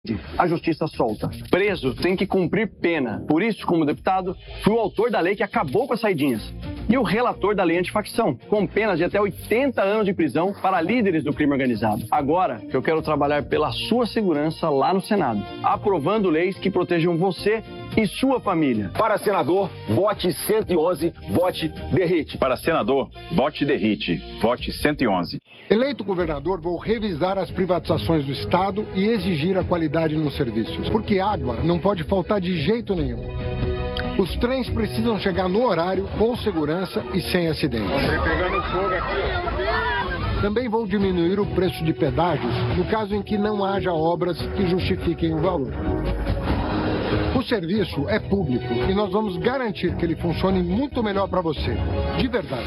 A justiça solta. Preso tem que cumprir pena. Por isso, como deputado, fui o autor da lei que acabou com as saidinhas. E o relator da lei antifacção, com penas de até 80 anos de prisão para líderes do crime organizado. Agora, eu quero trabalhar pela sua segurança lá no Senado, aprovando leis que protejam você e sua família. Para senador, vote 111, vote Derrite. Para senador, vote Derrite, vote 111. Eleito governador, vou revisar as privatizações do Estado e exigir a qualidade nos serviços. Porque água não pode faltar de jeito nenhum. Os trens precisam chegar no horário, com segurança e sem acidentes. Pegando fogo aqui. Também vou diminuir o preço de pedágios no caso em que não haja obras que justifiquem o valor. O serviço é público e nós vamos garantir que ele funcione muito melhor para você, de verdade.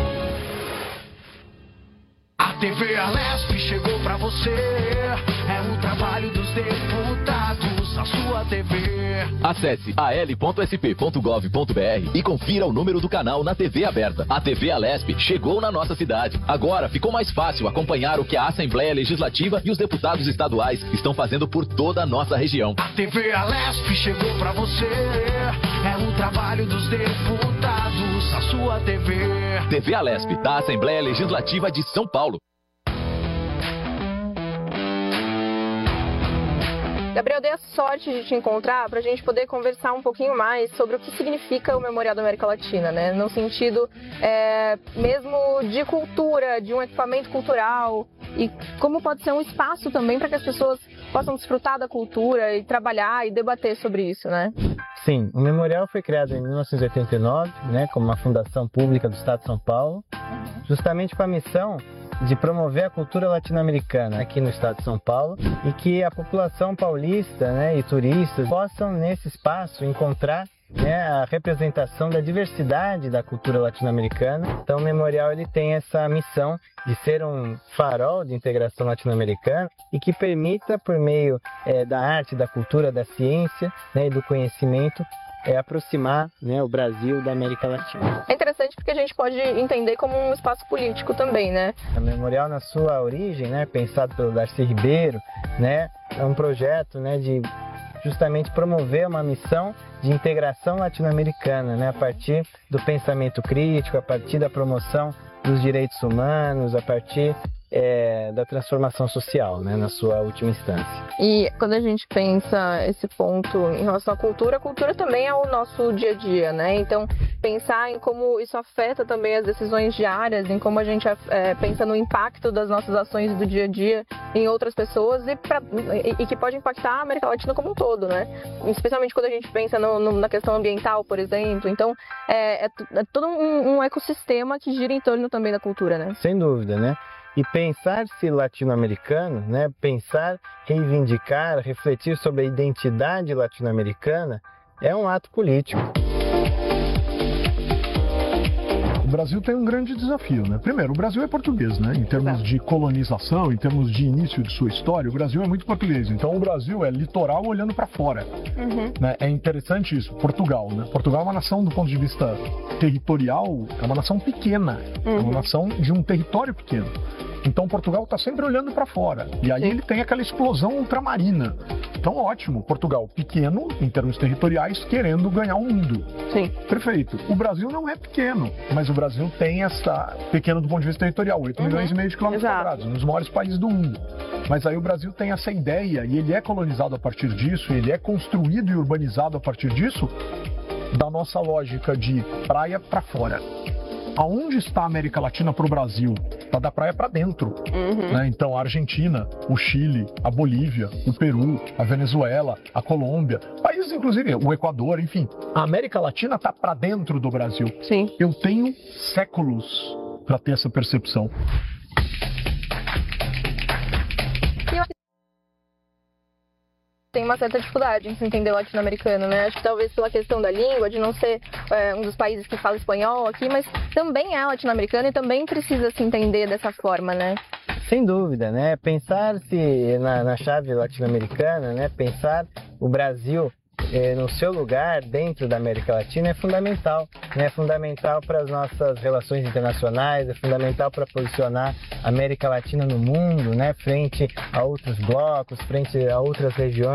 A TV Alesp chegou pra você, é o trabalho dos deputados, a sua TV. Acesse al.sp.gov.br e confira o número do canal na TV aberta. A TV Alesp chegou na nossa cidade. Agora ficou mais fácil acompanhar o que a Assembleia Legislativa e os deputados estaduais estão fazendo por toda a nossa região. A TV Alesp chegou pra você, é o trabalho dos deputados, a sua TV. TV Alesp, da Assembleia Legislativa de São Paulo. Gabriel, dei a sorte de te encontrar para a gente poder conversar um pouquinho mais sobre o que significa o Memorial da América Latina, né? No sentido mesmo de cultura, de um equipamento cultural e como pode ser um espaço também para que as pessoas possam desfrutar da cultura e trabalhar e debater sobre isso, né? Sim, o Memorial foi criado em 1989, né, como uma fundação pública do Estado de São Paulo, justamente com a missão de promover a cultura latino-americana aqui no estado de São Paulo e que a população paulista, né, e turistas possam nesse espaço encontrar, né, a representação da diversidade da cultura latino-americana. Então o Memorial ele tem essa missão de ser um farol de integração latino-americana e que permita, por meio da arte, da cultura, da ciência, né, e do conhecimento, aproximar, né, o Brasil da América Latina. É interessante porque a gente pode entender como um espaço político também, né? O Memorial, na sua origem, né, pensado pelo Darcy Ribeiro, né, é um projeto, né, de justamente promover uma missão de integração latino-americana, né, a partir do pensamento crítico, a partir da promoção dos direitos humanos, a partir da transformação social, né, na sua última instância. E quando a gente pensa esse ponto em relação à cultura, a cultura também é o nosso dia a dia, né? Então, pensar em como isso afeta também as decisões diárias, em como a gente pensa no impacto das nossas ações do dia a dia em outras pessoas e que pode impactar a América Latina como um todo, né? Especialmente quando a gente pensa na questão ambiental, por exemplo. Então, é todo um ecossistema que gira em torno também da cultura, né? Sem dúvida, né? E pensar-se latino-americano, né? Pensar, reivindicar, refletir sobre a identidade latino-americana é um ato político. O Brasil tem um grande desafio, né? Primeiro, o Brasil é português, né? Em termos de colonização, em termos de início de sua história, o Brasil é muito português. Então, o Brasil é litoral olhando para fora. Né? É interessante isso. Portugal, né? Portugal é uma nação, do ponto de vista territorial, é uma nação pequena. É uma nação de um território pequeno. Então, Portugal está sempre olhando para fora. E aí ele tem aquela explosão ultramarina. Então, ótimo. Portugal pequeno, em termos territoriais, querendo ganhar o mundo. Sim. Perfeito. O Brasil não é pequeno, mas o Brasil tem essa... Pequeno do ponto de vista territorial, 8 milhões e meio de quilômetros quadrados, um dos maiores países do mundo. Mas aí o Brasil tem essa ideia, e ele é colonizado a partir disso, ele é construído e urbanizado a partir disso, da nossa lógica de praia para fora. Aonde está a América Latina para o Brasil? Está da praia para dentro. Né? Então, a Argentina, o Chile, a Bolívia, o Peru, a Venezuela, a Colômbia, países, inclusive, o Equador, enfim. A América Latina está para dentro do Brasil. Sim. Eu tenho séculos para ter essa percepção. Tem uma certa dificuldade em se entender o latino-americano, né? Acho que talvez pela questão da língua, de não ser um dos países que fala espanhol aqui, mas também é latino-americano e também precisa se entender dessa forma, né? Sem dúvida, né? Pensar-se na chave latino-americana, né? Pensar o Brasil no seu lugar dentro da América Latina é fundamental. É fundamental para as nossas relações internacionais, é fundamental para posicionar a América Latina no mundo, né, frente a outros blocos, frente a outras regiões.